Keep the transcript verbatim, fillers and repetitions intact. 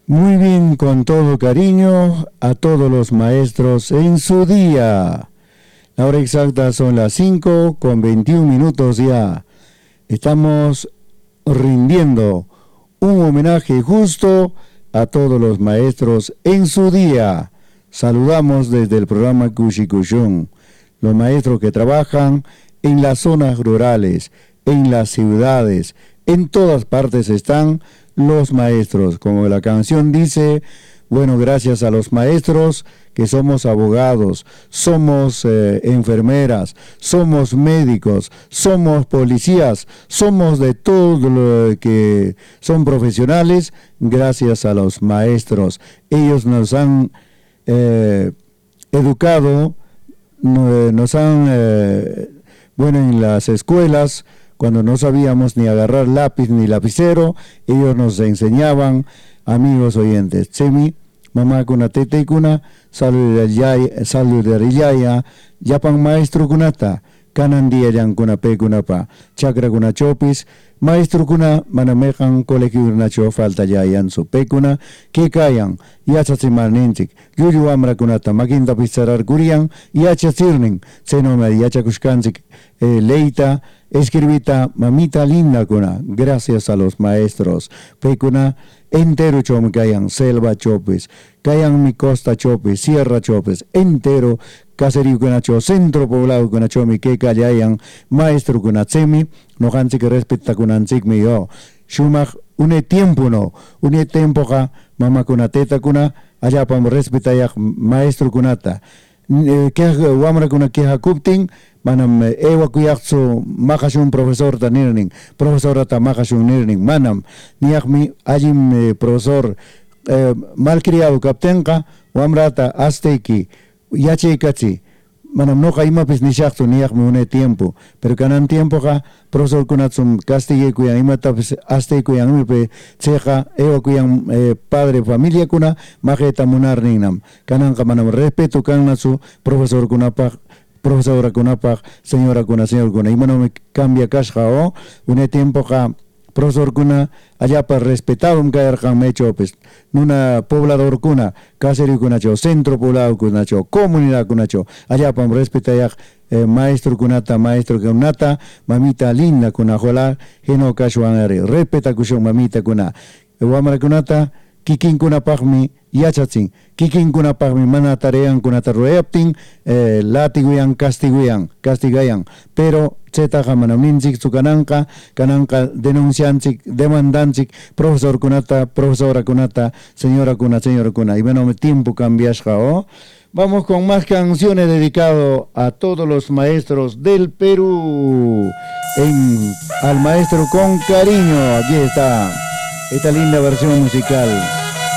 Muy bien, con todo cariño a todos los maestros en su día. La hora exacta son las cinco con veintiún minutos ya. Estamos rindiendo un homenaje justo a todos los maestros en su día. Saludamos desde el programa Cushikushun, los maestros que trabajan en las zonas rurales, en las ciudades, en todas partes están los maestros. Como la canción dice, bueno, gracias a los maestros que somos abogados, somos eh, enfermeras, somos médicos, somos policías, somos de todo lo que son profesionales, gracias a los maestros. Ellos nos han eh, educado, nos han, eh, bueno, en las escuelas, cuando no sabíamos ni agarrar lápiz ni lapicero, ellos nos enseñaban, amigos oyentes. Semi, mamá kuna tete kuna, saludarillaya, yapan maestro kunata, kanandiayan kuna pe kuna pa, chakra kuna chopis, maestro kuna manamejan colegio nacho falta yayan su pe kuna, que cayan, yachasimar nintik, yuyu amra kunata, makinta pizarar kurian, yachasirning, senoma yachakushkansik, eh, leita, escribita mamita linda kuna, gracias a los maestros. Pekuna entero chom kayan, selva chopes, kayan mi costa chopes, sierra chopes, entero caserío kuna cho, centro poblado kuna chomi que kayayan, maestro kuna tsemi, no hansi que respeta kuna ansik mi yo. Shumach une tiempo no, une tiempo ka mama kuna teta kuna, allá pam respeta yak maestro kunata. Que wamra kuna que hakupting manam ewa kuyakso makashun profesor ta nirning profesora ta makashun nirning manam niakmi ajim eh, profesor eh, malcriado kaptenka wamrata asteki yache kachi manam no kaima pis nishakto niakmi une tiempo pero kanan tiempo ka profesor kunatsum castigue kuyan imata pis aste kuyan mipe cheja ewa kuyan eh, padre familia kuna majeta munar ningnam kanan ka manam respeto kanatsu profesor kunapa profesora kunapa, señora kuna, señor kuna, y no me cambia casca o, un tiempo ka, profesor kuna, allá para respetado un caer kan mecho, pues, nuna poblador kuna, casero kuna cho, centro poblado kuna cho, comunidad kuna cho, allá para respetar ya, eh, maestro kunata, maestro kunata, mamita linda kuna, jola, heno kashuanare, respeta kushon mamita kuna, wamara kunata, kikin kuna pagmi yachatzin, kikin kuna pagmi mana tarean kuna taroeptin, eh, latiguyan, castiguyan, castigayan, pero zeta manamninzik su kananka, kananka denuncianzik, demandanzik, profesor kunata, profesora kunata, señora kuna, señora kuna, y bueno, tiempo cambiasja, ¿oh? Vamos con más canciones dedicadas a todos los maestros del Perú, en, al maestro con cariño, aquí está esta linda versión musical.